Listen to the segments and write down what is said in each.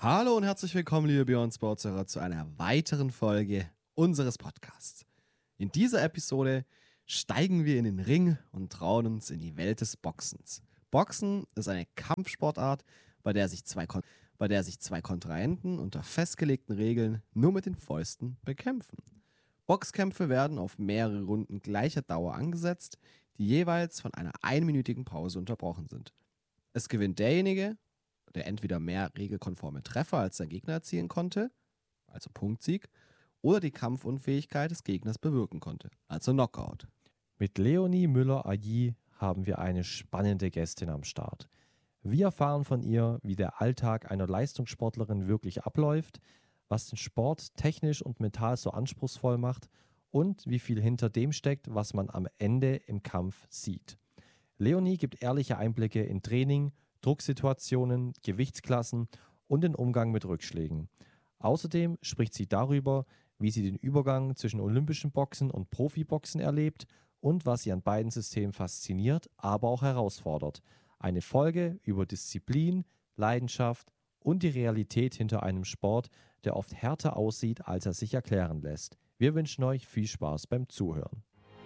Hallo und herzlich willkommen, liebe Beyond Sportshörer, zu einer weiteren Folge unseres Podcasts. In dieser Episode steigen wir in den Ring und trauen uns in die Welt des Boxens. Boxen ist eine Kampfsportart, bei der sich zwei Kontrahenten unter festgelegten Regeln nur mit den Fäusten bekämpfen. Boxkämpfe werden auf mehrere Runden gleicher Dauer angesetzt, die jeweils von einer einminütigen Pause unterbrochen sind. Es gewinnt derjenige, der entweder mehr regelkonforme Treffer als der Gegner erzielen konnte, also Punktsieg, oder die Kampfunfähigkeit des Gegners bewirken konnte, also Knockout. Mit Leonie Müller-Ayi haben wir eine spannende Gästin am Start. Wir erfahren von ihr, wie der Alltag einer Leistungssportlerin wirklich abläuft, was den Sport technisch und mental so anspruchsvoll macht und wie viel hinter dem steckt, was man am Ende im Kampf sieht. Leonie gibt ehrliche Einblicke in Training, Drucksituationen, Gewichtsklassen und den Umgang mit Rückschlägen. Außerdem spricht sie darüber, wie sie den Übergang zwischen olympischen Boxen und Profiboxen erlebt und was sie an beiden Systemen fasziniert, aber auch herausfordert. Eine Folge über Disziplin, Leidenschaft und die Realität hinter einem Sport, der oft härter aussieht, als er sich erklären lässt. Wir wünschen euch viel Spaß beim Zuhören.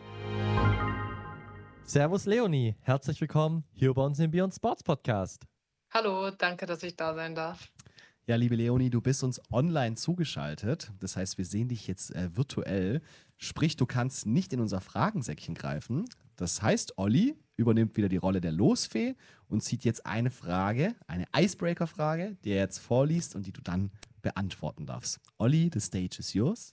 Servus Leonie, herzlich willkommen hier bei uns im Beyond Sports Podcast. Hallo, danke, dass ich da sein darf. Ja, liebe Leonie, du bist uns online zugeschaltet. Das heißt, wir sehen dich jetzt virtuell. Sprich, du kannst nicht in unser Fragensäckchen greifen. Das heißt, Olli übernimmt wieder die Rolle der Losfee und zieht jetzt eine Frage, eine Icebreaker-Frage, die er jetzt vorliest und die du dann beantworten darfst. Olli, the stage is yours.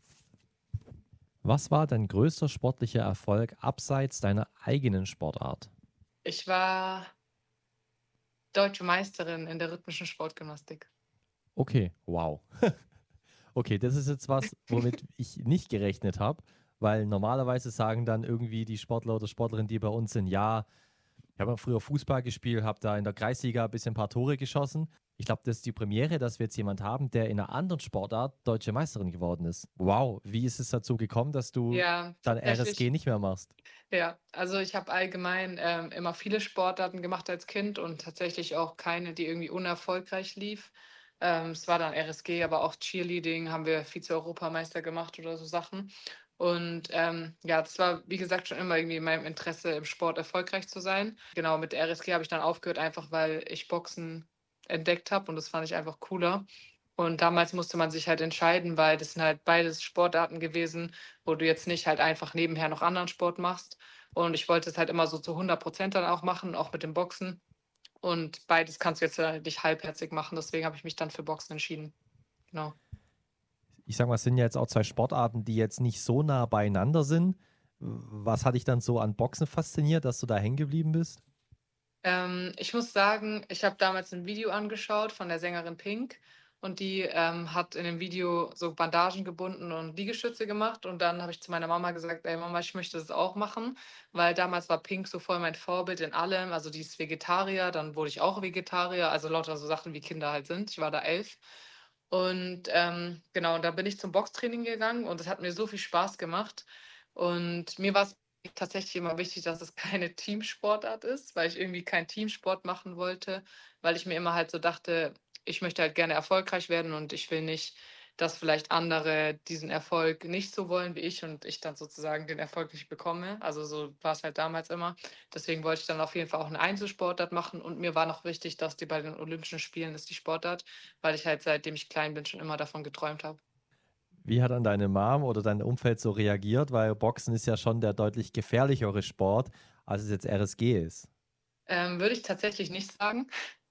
Was war dein größter sportlicher Erfolg abseits deiner eigenen Sportart? Ich war deutsche Meisterin in der rhythmischen Sportgymnastik. Okay, wow. Okay, das ist jetzt was, womit ich nicht gerechnet habe, weil normalerweise sagen dann irgendwie die Sportler oder Sportlerinnen, die bei uns sind, ja, ich habe früher Fußball gespielt, habe da in der Kreisliga ein bisschen ein paar Tore geschossen. Ich glaube, das ist die Premiere, dass wir jetzt jemanden haben, der in einer anderen Sportart deutsche Meisterin geworden ist. Wow, wie ist es dazu gekommen, dass du Ja, dann RSG tatsächlich. nicht mehr machst? Ja, also ich habe allgemein immer viele Sportarten gemacht als Kind und tatsächlich auch keine, die irgendwie unerfolgreich lief. Es war dann RSG, aber auch Cheerleading, haben wir Vize-Europameister gemacht oder so Sachen. Und ja, das war, wie gesagt, schon immer irgendwie in meinem Interesse, im Sport erfolgreich zu sein. Genau, mit der RSG habe ich dann aufgehört, einfach weil ich Boxen entdeckt habe und das fand ich einfach cooler. Und damals musste man sich halt entscheiden, weil das sind halt beides Sportarten gewesen, wo du jetzt nicht halt einfach nebenher noch anderen Sport machst. Und ich wollte es halt immer so zu 100% dann auch machen, auch mit dem Boxen. Und beides kannst du jetzt halt nicht halbherzig machen. Deswegen habe ich mich dann für Boxen entschieden. Genau. Ich sag mal, es sind ja jetzt auch zwei Sportarten, die jetzt nicht so nah beieinander sind. Was hat dich dann so an Boxen fasziniert, dass du da hängen geblieben bist? Ich muss sagen, ich habe damals ein Video angeschaut von der Sängerin Pink und die hat in dem Video so Bandagen gebunden und Liegestütze gemacht und dann habe ich zu meiner Mama gesagt, ey Mama, ich möchte das auch machen, weil damals war Pink so voll mein Vorbild in allem, also die ist Vegetarier, dann wurde ich auch Vegetarier, also lauter so Sachen wie Kinder halt sind, ich war da 11 und genau, und da bin ich zum Boxtraining gegangen und es hat mir so viel Spaß gemacht und mir war es tatsächlich immer wichtig, dass es keine Teamsportart ist, weil ich irgendwie keinen Teamsport machen wollte, weil ich mir immer halt so dachte, ich möchte halt gerne erfolgreich werden und ich will nicht, dass vielleicht andere diesen Erfolg nicht so wollen wie ich und ich dann sozusagen den Erfolg nicht bekomme. Also so war es halt damals immer. Deswegen wollte ich dann auf jeden Fall auch eine Einzelsportart machen und mir war noch wichtig, dass die bei den Olympischen Spielen ist die Sportart, weil ich halt seitdem ich klein bin schon immer davon geträumt habe. Wie hat dann deine Mom oder dein Umfeld so reagiert? Weil Boxen ist ja schon der deutlich gefährlichere Sport, als es jetzt RSG ist. Würde ich tatsächlich nicht sagen.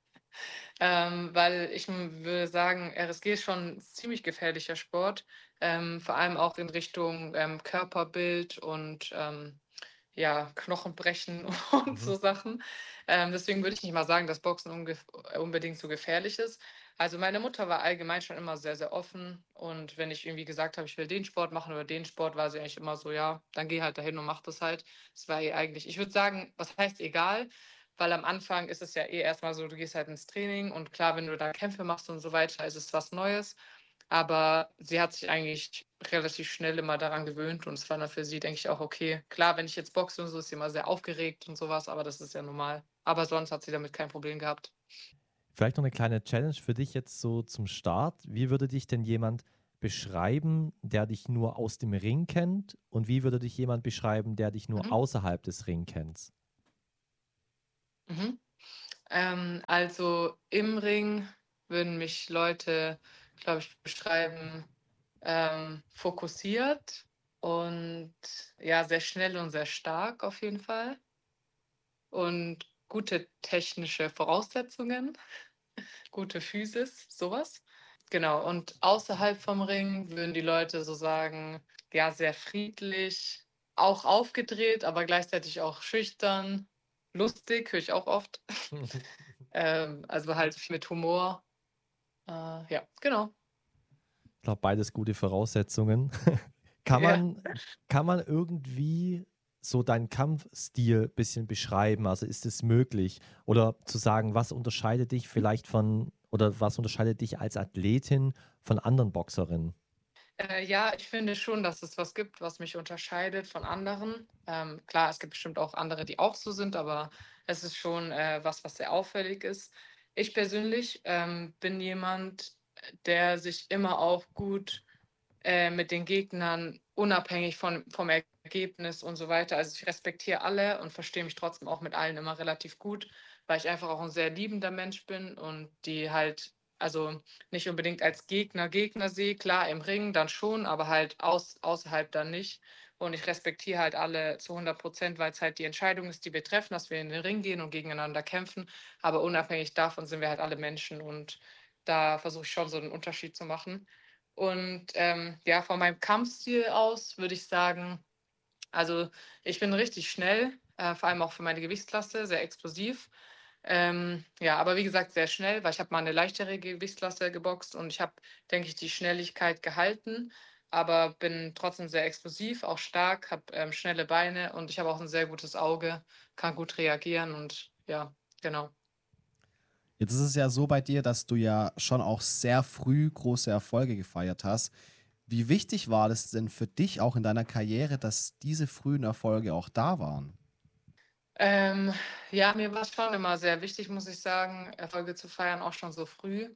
Weil ich würde sagen, RSG ist schon ein ziemlich gefährlicher Sport, vor allem auch in Richtung Körperbild und ja, Knochenbrechen und Mhm. so Sachen. Deswegen würde ich nicht mal sagen, dass Boxen unbedingt so gefährlich ist. Also meine Mutter war allgemein schon immer sehr, sehr offen und wenn ich irgendwie gesagt habe, ich will den Sport machen oder den Sport, war sie eigentlich immer so, ja, dann geh halt dahin und mach das halt. Es war ihr eigentlich, ich würde sagen, was heißt egal? Weil am Anfang ist es ja eh erstmal so, du gehst halt ins Training und klar, wenn du da Kämpfe machst und so weiter, ist es was Neues. Aber sie hat sich eigentlich relativ schnell immer daran gewöhnt und es war dann für sie, denke ich, auch okay. Klar, wenn ich jetzt boxe und so, ist sie immer sehr aufgeregt und sowas, aber das ist ja normal. Aber sonst hat sie damit kein Problem gehabt. Vielleicht noch eine kleine Challenge für dich jetzt so zum Start. Wie würde dich denn jemand beschreiben, der dich nur aus dem Ring kennt? Und wie würde dich jemand beschreiben, der dich nur Mhm. außerhalb des Ring kennt? Mhm. Also im Ring würden mich Leute, glaube ich, beschreiben, fokussiert und ja, sehr schnell und sehr stark auf jeden Fall und gute technische Voraussetzungen, gute Physis, sowas. Genau, und außerhalb vom Ring würden die Leute so sagen, ja, sehr friedlich, auch aufgedreht, aber gleichzeitig auch schüchtern, lustig, höre ich auch oft. Also halt viel mit Humor. Ja, genau. Ich glaube, beides gute Voraussetzungen. Kann Ja. man, kann man irgendwie so deinen Kampfstil ein bisschen beschreiben? Also ist es möglich? Oder zu sagen, was unterscheidet dich vielleicht von, oder was unterscheidet dich als Athletin von anderen Boxerinnen? Ja, ich finde schon, dass es was gibt, was mich unterscheidet von anderen. Klar, es gibt bestimmt auch andere, die auch so sind, aber es ist schon was sehr auffällig ist. Ich persönlich bin jemand, der sich immer auch gut mit den Gegnern unabhängig vom Ergebnis und so weiter. Also ich respektiere alle und verstehe mich trotzdem auch mit allen immer relativ gut, weil ich einfach auch ein sehr liebender Mensch bin und die halt, also nicht unbedingt als Gegner sehe, klar im Ring dann schon, aber halt außerhalb dann nicht. Und ich respektiere halt alle zu 100%, weil es halt die Entscheidung ist, die wir treffen, dass wir in den Ring gehen und gegeneinander kämpfen. Aber unabhängig davon sind wir halt alle Menschen und da versuche ich schon so einen Unterschied zu machen. Und ja, von meinem Kampfstil aus würde ich sagen, also ich bin richtig schnell, vor allem auch für meine Gewichtsklasse, sehr explosiv. Ja, aber wie gesagt, sehr schnell, weil ich habe mal eine leichtere Gewichtsklasse geboxt und ich habe, denke ich, die Schnelligkeit gehalten, aber bin trotzdem sehr explosiv, auch stark, habe schnelle Beine und ich habe auch ein sehr gutes Auge, kann gut reagieren und ja, genau. Jetzt ist es ja so bei dir, dass du ja schon auch sehr früh große Erfolge gefeiert hast. Wie wichtig war das denn für dich auch in deiner Karriere, dass diese frühen Erfolge auch da waren? Ähm, ja, mir war es schon immer sehr wichtig, muss ich sagen, Erfolge zu feiern, auch schon so früh,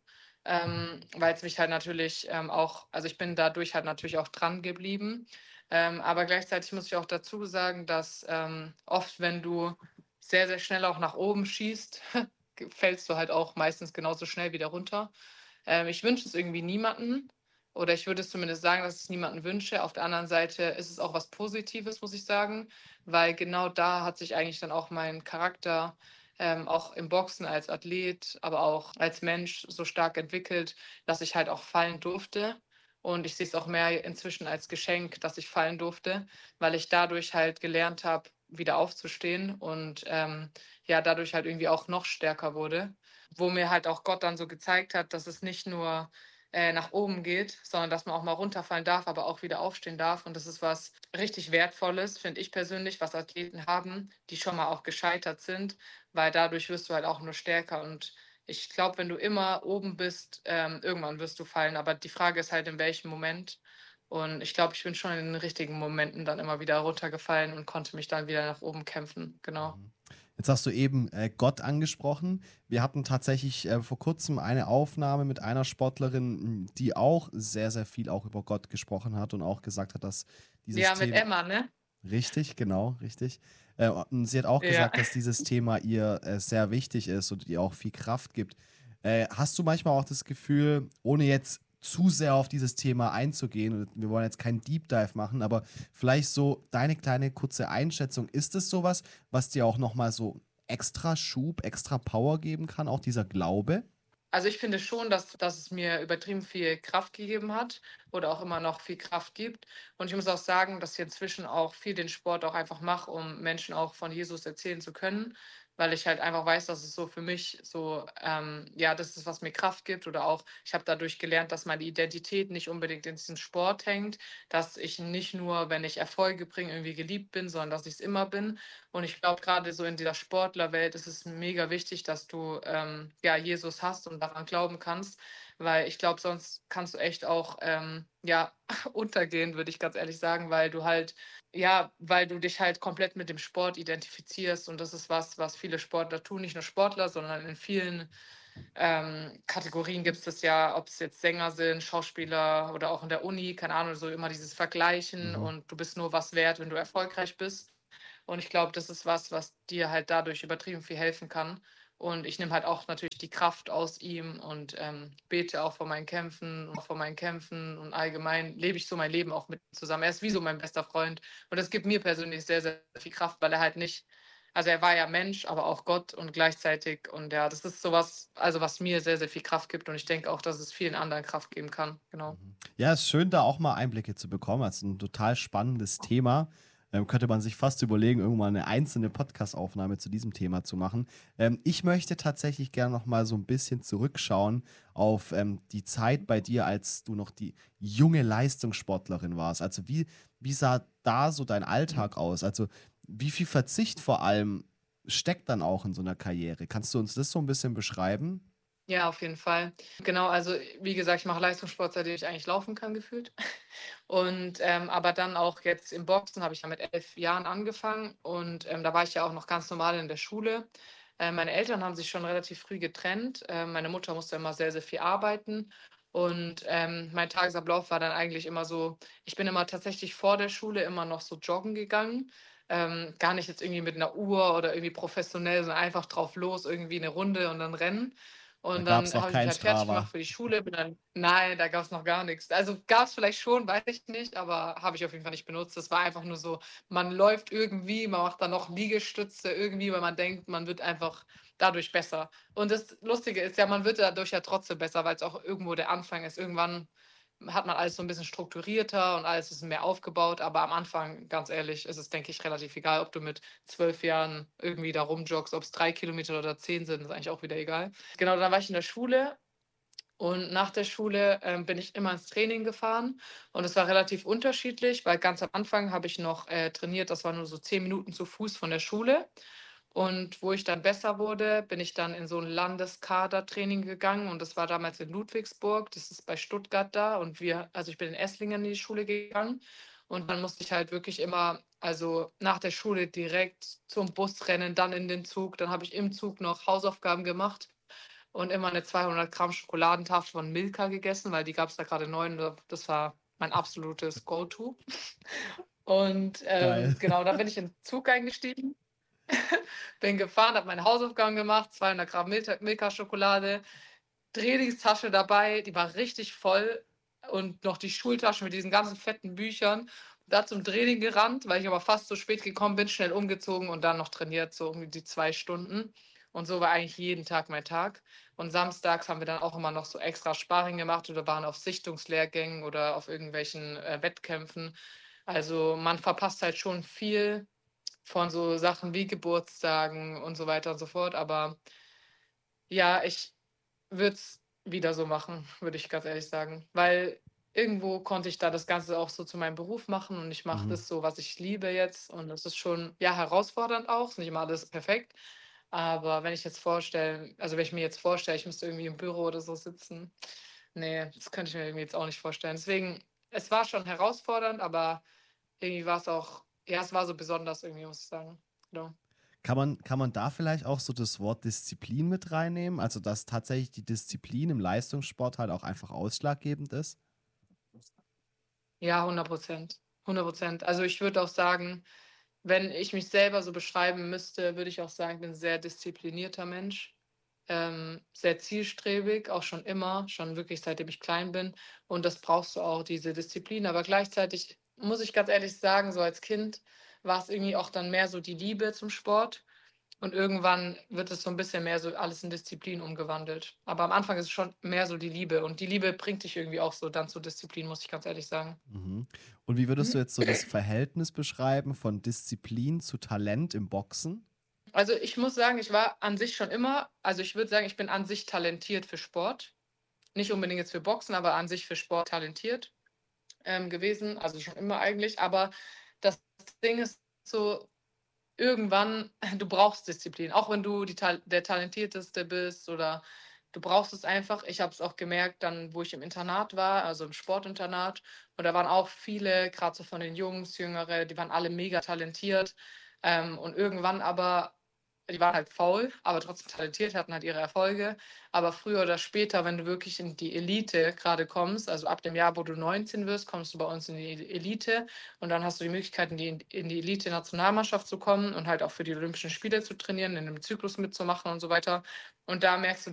weil es mich halt natürlich auch, also ich bin dadurch halt natürlich auch dran geblieben. Aber gleichzeitig muss ich auch dazu sagen, dass oft, wenn du sehr, sehr schnell auch nach oben schießt, fällst du halt auch meistens genauso schnell wieder runter. Ich wünsche es irgendwie niemanden. Oder ich würde es zumindest sagen, dass ich es niemanden wünsche. Auf der anderen Seite ist es auch was Positives, muss ich sagen, weil genau da hat sich eigentlich dann auch mein Charakter auch im Boxen als Athlet, aber auch als Mensch so stark entwickelt, dass ich halt auch fallen durfte. Und ich sehe es auch mehr inzwischen als Geschenk, dass ich fallen durfte, weil ich dadurch halt gelernt habe, wieder aufzustehen und ja, dadurch halt irgendwie auch noch stärker wurde, wo mir halt auch Gott dann so gezeigt hat, dass es nicht nur nach oben geht, sondern dass man auch mal runterfallen darf, aber auch wieder aufstehen darf. Und das ist was richtig Wertvolles, finde ich persönlich, was Athleten haben, die schon mal auch gescheitert sind, weil dadurch wirst du halt auch nur stärker. Und ich glaube, wenn du immer oben bist, irgendwann wirst du fallen. Aber die Frage ist halt, in welchem Moment. Und ich glaube, ich bin schon in den richtigen Momenten dann immer wieder runtergefallen und konnte mich dann wieder nach oben kämpfen. Genau. Mhm. Jetzt hast du eben Gott angesprochen. Wir hatten tatsächlich vor kurzem eine Aufnahme mit einer Sportlerin, die auch sehr, sehr viel auch über Gott gesprochen hat und auch gesagt hat, dass dieses Ja, mit Thema, Emma, ne? richtig, genau, richtig. Und sie hat auch Ja. gesagt, dass dieses Thema ihr sehr wichtig ist und ihr auch viel Kraft gibt. Hast du manchmal auch das Gefühl, ohne jetzt zu sehr auf dieses Thema einzugehen, und wir wollen jetzt keinen Deep Dive machen, aber vielleicht so deine kleine kurze Einschätzung, ist es sowas, was dir auch nochmal so extra Schub, extra Power geben kann, auch dieser Glaube? Also, ich finde schon, dass es mir übertrieben viel Kraft gegeben hat oder auch immer noch viel Kraft gibt. Und ich muss auch sagen, dass ich inzwischen auch viel den Sport auch einfach mache, um Menschen auch von Jesus erzählen zu können, weil ich halt einfach weiß, dass es so für mich so, ja, das ist, was mir Kraft gibt oder auch ich habe dadurch gelernt, dass meine Identität nicht unbedingt in diesem Sport hängt, dass ich nicht nur, wenn ich Erfolge bringe, irgendwie geliebt bin, sondern dass ich es immer bin. Und ich glaube, gerade so in dieser Sportlerwelt ist es mega wichtig, dass du ja, Jesus hast und daran glauben kannst, weil ich glaube, sonst kannst du echt auch ja, untergehen, würde ich ganz ehrlich sagen, weil du halt, ja, weil du dich halt komplett mit dem Sport identifizierst und das ist was, was viele Sportler tun, nicht nur Sportler, sondern in vielen Kategorien gibt es ja, ob es jetzt Sänger sind, Schauspieler oder auch in der Uni, keine Ahnung, so immer dieses Vergleichen Mhm. und du bist nur was wert, wenn du erfolgreich bist. Und ich glaube, das ist was dir halt dadurch übertrieben viel helfen kann. Und ich nehme halt auch natürlich die Kraft aus ihm und bete auch vor meinen Kämpfen und allgemein lebe ich so mein Leben auch mit ihm zusammen. Er ist wie so mein bester Freund und das gibt mir persönlich sehr, sehr viel Kraft, weil er halt nicht, also er war ja Mensch, aber auch Gott und gleichzeitig und ja, das ist sowas, also was mir sehr, sehr viel Kraft gibt und ich denke auch, dass es vielen anderen Kraft geben kann. Genau. Mhm. Ja, ist schön, da auch mal Einblicke zu bekommen. Das ist ein total spannendes Thema. Könnte man sich fast überlegen, irgendwann eine einzelne Podcast-Aufnahme zu diesem Thema zu machen. Ich möchte tatsächlich gerne noch mal so ein bisschen zurückschauen auf die Zeit bei dir, als du noch die junge Leistungssportlerin warst. Also wie sah da so dein Alltag aus? Also wie viel Verzicht vor allem steckt dann auch in so einer Karriere? Kannst du uns das so ein bisschen beschreiben? Ja, auf jeden Fall. Genau, also wie gesagt, ich mache Leistungssport, seitdem ich eigentlich laufen kann, gefühlt. Und aber dann auch jetzt im Boxen habe ich ja mit 11 Jahren angefangen und da war ich ja auch noch ganz normal in der Schule. Meine Eltern haben sich schon relativ früh getrennt. Meine Mutter musste immer sehr, sehr viel arbeiten. Und mein Tagesablauf war dann eigentlich immer so, ich bin immer tatsächlich vor der Schule immer noch so joggen gegangen. Gar nicht jetzt irgendwie mit einer Uhr oder irgendwie professionell, sondern einfach drauf los, irgendwie eine Runde und dann rennen. Da Und gab es dann noch habe ich mich kein halt fertig gemacht Strava. für die Schule, bin dann, nein, da gab es noch gar nichts. Also gab es vielleicht schon, weiß ich nicht, aber habe ich auf jeden Fall nicht benutzt. Das war einfach nur so, man läuft irgendwie, man macht dann noch Liegestütze irgendwie, weil man denkt, man wird einfach dadurch besser. Und das Lustige ist ja, man wird dadurch ja trotzdem besser, weil es auch irgendwo der Anfang ist. Irgendwann hat man alles so ein bisschen strukturierter und alles ist mehr aufgebaut, aber am Anfang, ganz ehrlich, ist es, denke ich, relativ egal, ob du mit 12 Jahren irgendwie da rumjoggst, ob es 3 Kilometer oder 10 sind, ist eigentlich auch wieder egal. Genau, dann war ich in der Schule und nach der Schule bin ich immer ins Training gefahren und es war relativ unterschiedlich, weil ganz am Anfang habe ich noch trainiert, das war nur so 10 Minuten zu Fuß von der Schule. Und wo ich dann besser wurde, bin ich dann in so ein Landeskadertraining gegangen und das war damals in Ludwigsburg, das ist bei Stuttgart da und also ich bin in Esslingen in die Schule gegangen und dann musste ich halt wirklich immer, also nach der Schule direkt zum Bus rennen, dann in den Zug, dann habe ich im Zug noch Hausaufgaben gemacht und immer eine 200 Gramm Schokoladentafel von Milka gegessen, weil die gab es da gerade neu und das war mein absolutes Go-To. Und Geil. genau, dann bin ich in den Zug eingestiegen, bin gefahren, habe meine Hausaufgaben gemacht, 200 Gramm Milka-Schokolade, Trainingstasche dabei, die war richtig voll und noch die Schultasche mit diesen ganzen fetten Büchern. Da zum Training gerannt, weil ich aber fast zu spät gekommen bin, schnell umgezogen und dann noch trainiert, so um die 2 Stunden. Und so war eigentlich jeden Tag mein Tag. Und samstags haben wir dann auch immer noch so extra Sparring gemacht oder waren auf Sichtungslehrgängen oder auf irgendwelchen Wettkämpfen. Also man verpasst halt schon viel von so Sachen wie Geburtstagen und so weiter und so fort. Aber ja, ich würde es wieder so machen, würde ich ganz ehrlich sagen. Weil irgendwo konnte ich da das Ganze auch so zu meinem Beruf machen und ich mache Mhm. das so, was ich liebe jetzt. Und das ist schon, ja, herausfordernd auch. Ist nicht immer alles perfekt. Aber wenn ich mir jetzt vorstelle, ich müsste irgendwie im Büro oder so sitzen, nee, das könnte ich mir irgendwie jetzt auch nicht vorstellen. Deswegen, es war schon herausfordernd, aber irgendwie war es auch, ja, es war so besonders irgendwie, muss ich sagen. Genau. Kann man da vielleicht auch so das Wort Disziplin mit reinnehmen? Also, dass tatsächlich die Disziplin im Leistungssport halt auch einfach ausschlaggebend ist? Ja, 100%. 100%. Also ich würde auch sagen, wenn ich mich selber so beschreiben müsste, würde ich auch sagen, ich bin 'n sehr disziplinierter Mensch, sehr zielstrebig, auch schon immer, schon wirklich seitdem ich klein bin. Und das brauchst du auch, diese Disziplin. Aber gleichzeitig muss ich ganz ehrlich sagen, so als Kind war es irgendwie auch dann mehr so die Liebe zum Sport. Und irgendwann wird es so ein bisschen mehr so alles in Disziplin umgewandelt. Aber am Anfang ist es schon mehr so die Liebe. Und die Liebe bringt dich irgendwie auch so dann zur Disziplin, muss ich ganz ehrlich sagen. Mhm. Und wie würdest du jetzt so das Verhältnis beschreiben von Disziplin zu Talent im Boxen? Also, ich muss sagen, ich war an sich schon immer, also, ich würde sagen, ich bin an sich talentiert für Sport. Nicht unbedingt jetzt für Boxen, aber an sich für Sport talentiert, gewesen, also, schon immer eigentlich. Aber das Ding ist so, irgendwann du brauchst Disziplin, auch wenn du der Talentierteste bist oder du brauchst es einfach. Ich habe es auch gemerkt dann, wo ich im Internat war, also im Sportinternat und da waren auch viele, gerade so von den Jungs, Jüngere, die waren alle mega talentiert, und irgendwann aber die waren halt faul, aber trotzdem talentiert, hatten halt ihre Erfolge. Aber früher oder später, wenn du wirklich in die Elite gerade kommst, also ab dem Jahr, wo du 19 wirst, kommst du bei uns in die Elite und dann hast du die Möglichkeit, in die Elite-Nationalmannschaft zu kommen und halt auch für die Olympischen Spiele zu trainieren, in einem Zyklus mitzumachen und so weiter. Und da merkst du